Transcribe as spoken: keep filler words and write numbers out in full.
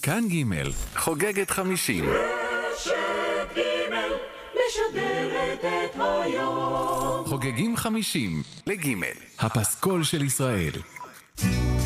כאן ג' חוגגת חמישים. רשת ג' משדרת את היום. חוגגים חמישים לג' הפסקול של ישראל.